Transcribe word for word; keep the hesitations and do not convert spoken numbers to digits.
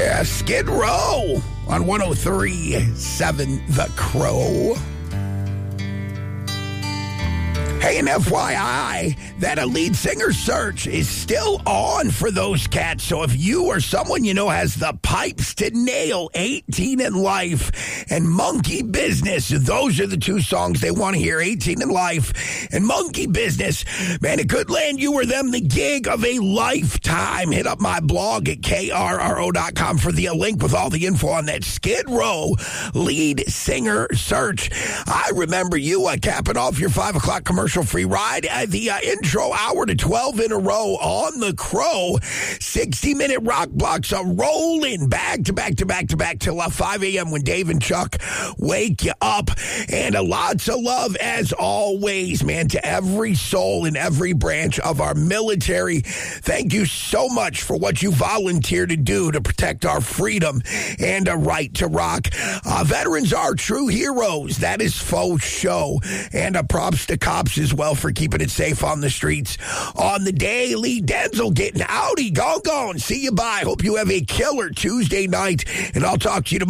Yeah, Skid Row on one oh three point seven The Crow. Hey, and F Y I, that a lead singer search is still on for those cats. So if you or someone you know has the pipes to nail eighteen in Life and Monkey Business, those are the two songs they want to hear, eighteen in Life and Monkey Business. Man, it could land you or them the gig of a lifetime. Hit up my blog at K R R O dot com for the link with all the info on that Skid Row lead singer search. I remember you uh, capping off your five o'clock commercial free ride at the uh, intro hour to twelve in a row on The Crow. sixty minute rock blocks are rolling back to back to back to back till uh, five a.m. when Dave and Chuck wake you up. And uh, lots of love, as always, man, to every soul in every branch of our military. Thank you so much for what you volunteer to do to protect our freedom and a right to rock. Uh, veterans are true heroes. That is faux show. And uh, props to cops as well for keeping it safe on the streets on the daily. Denzel getting outy. Gone, gone. See you bye. Hope you have a killer Tuesday night, and I'll talk to you tomorrow.